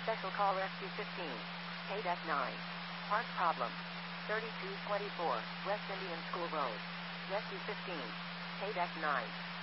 Special call Rescue 15. KDEC 9. Park problem. 3224 West Indian School Road. Rescue 15. KDEC 9.